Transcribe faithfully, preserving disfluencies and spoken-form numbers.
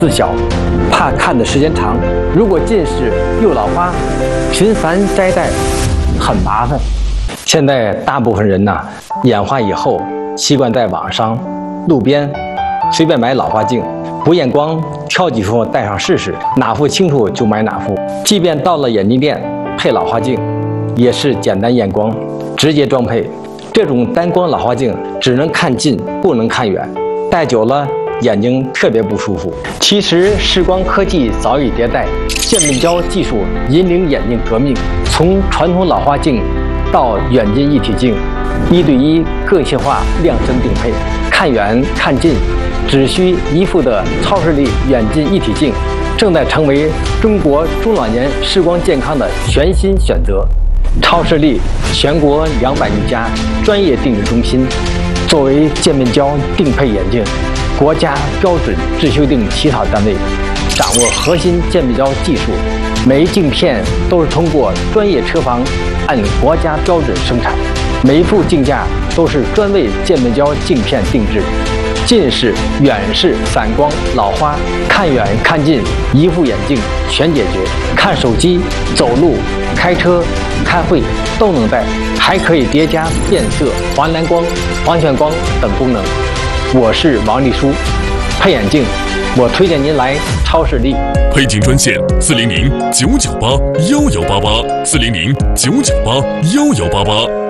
自小怕看的时间长，如果近视又老花，频繁摘戴很麻烦。现在大部分人呐，眼花以后习惯在网上、路边随便买老花镜，不验光挑几副戴上试试，哪副清楚就买哪副。即便到了眼镜店配老花镜，也是简单验光，直接装配。这种单光老花镜只能看近，不能看远，戴久了眼睛特别不舒服。其实视光科技早已迭代，渐变焦技术引领眼镜革命，从传统老花镜到远近一体镜，一对一个性化量身定配，看远看近只需一副的超视力远近一体镜，正在成为中国中老年视光健康的全新选择。超视力全国两百余家专业定制中心，作为渐变焦定配眼镜国家标准制修订起草单位，掌握核心渐变焦技术，每一镜片都是通过专业车房按国家标准生产，每一副镜架都是专为渐变焦镜片定制。近视、远视、散光、老花，看远看近一副眼镜全解决。看手机、走路、开车、开会都能戴，还可以叠加变色、黄蓝光、黄全光等功能。我是王丽书，配眼镜，我推荐您来超视力。 配镜专线：四零零九九八幺幺八八，四零零九九八幺幺八八。